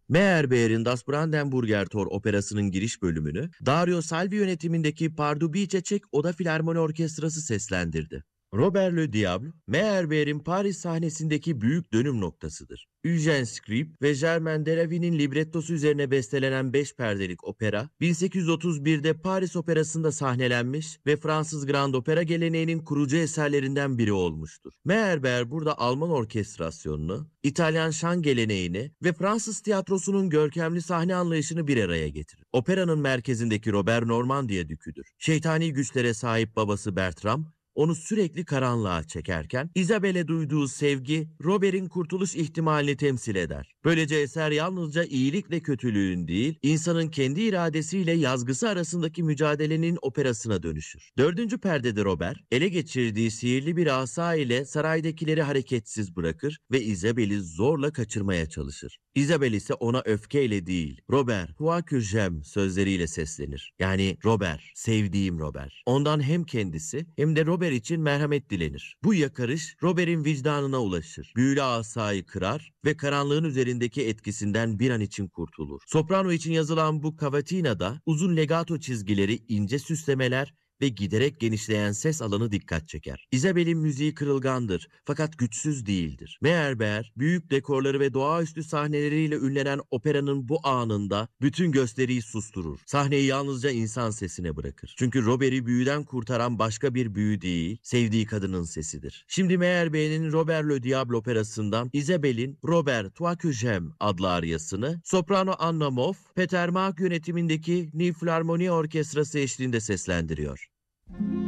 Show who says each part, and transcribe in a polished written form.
Speaker 1: Meyerbeer'in Das Brandenburger Tor operasının giriş bölümünü Dario Salvi yönetimindeki Pardubice Çek Oda Filarmoni Orkestrası seslendirdi. Robert Le Diable, Meyerbeer'in Paris sahnesindeki büyük dönüm noktasıdır. Eugène Scribe ve Germain Delavine'in librettosu üzerine bestelenen 5 perdelik opera, 1831'de Paris Operası'nda sahnelenmiş ve Fransız Grand Opera geleneğinin kurucu eserlerinden biri olmuştur. Meyerbeer burada Alman orkestrasyonunu, İtalyan şan geleneğini ve Fransız tiyatrosunun görkemli sahne anlayışını bir araya getirir. Operanın merkezindeki Robert Normandiya Dükü'dür. Şeytani güçlere sahip babası Bertram, onu sürekli karanlığa çekerken Isabel'e duyduğu sevgi Robert'in kurtuluş ihtimalini temsil eder. Böylece eser yalnızca iyilikle kötülüğün değil, insanın kendi iradesiyle yazgısı arasındaki mücadelenin operasına dönüşür. 4. perdede Robert, ele geçirdiği sihirli bir asa ile saraydakileri hareketsiz bırakır ve Isabel'i zorla kaçırmaya çalışır. Isabel ise ona öfkeyle değil, Robert, toi que j'aime sözleriyle seslenir. Yani Robert, sevdiğim Robert. Ondan hem kendisi hem de Robert için merhamet dilenir. Bu yakarış Robert'in vicdanına ulaşır. Büyülü asayı kırar ve karanlığın üzerindeki etkisinden bir an için kurtulur. Soprano için yazılan bu cavatina'da uzun legato çizgileri, ince süslemeler ve giderek genişleyen ses alanı dikkat çeker. Isabel'in müziği kırılgandır fakat güçsüz değildir. Meyerbeer, büyük dekorları ve doğaüstü sahneleriyle ünlenen operanın bu anında bütün gösteriyi susturur. Sahneyi yalnızca insan sesine bırakır. Çünkü Robert'i büyüden kurtaran başka bir büyü değil, sevdiği kadının sesidir. Şimdi Meyerbeer'in Robert Le Diable operasından Isabel'in Robert toi que j'aime adlı aryasını soprano Anna Moff, Peter Maag yönetimindeki New Philharmonie Orkestrası eşliğinde seslendiriyor.